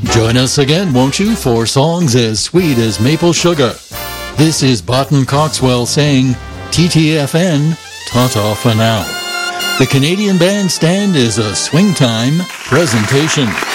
Join us again, won't you, for songs as sweet as maple sugar. This is Barton Coxwell saying TTFN, ta-ta for now. The Canadian Bandstand is a Swing Time presentation.